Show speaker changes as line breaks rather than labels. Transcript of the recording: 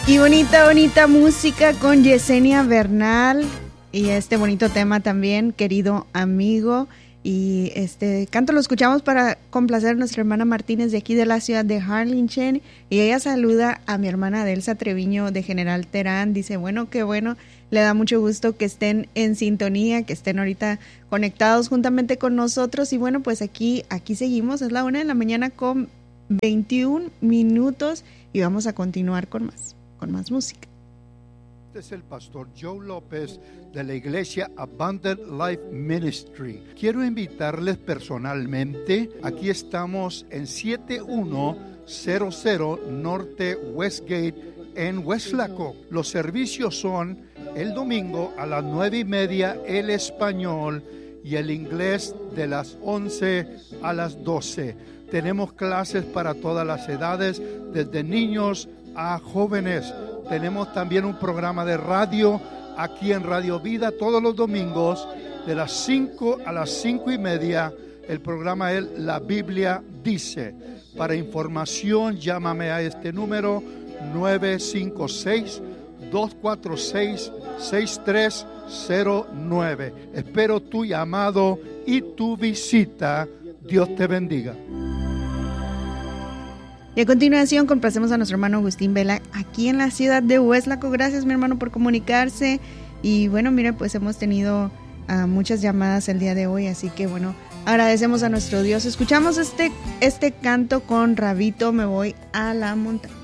Y bonita música con Yesenia Bernal y este bonito tema también, querido amigo. Y este canto lo escuchamos para complacer a nuestra hermana Martínez de aquí de la ciudad de Harlingen. Y ella saluda a mi hermana Adelsa Treviño de General Terán. Dice, bueno, qué bueno, le da mucho gusto que estén en sintonía, que estén ahorita conectados juntamente con nosotros. Y bueno, pues aquí seguimos, es la 1:00 a.m. con 21 minutos y vamos a continuar con más música.
Este es el pastor Joe López de la iglesia Abundant Life Ministry. Quiero invitarles personalmente. Aquí estamos en 7100 Norte Westgate en Weslaco. Los servicios son el domingo a las 9:30 el español y el inglés de las 11 a las 12. Tenemos clases para todas las edades, desde niños a jóvenes. Tenemos también un programa de radio aquí en Radio Vida todos los domingos de las 5 a las 5:30. El programa es La Biblia Dice. Para información, llámame a este número 956-246-6309. Espero tu llamado y tu visita. Dios te bendiga.
Y a continuación complacemos a nuestro hermano Agustín Vela aquí en la ciudad de Weslaco. Gracias, mi hermano, por comunicarse. Y bueno, mire, pues hemos tenido muchas llamadas el día de hoy, así que bueno, agradecemos a nuestro Dios. Escuchamos este canto con Rabito, Me Voy a la Montaña.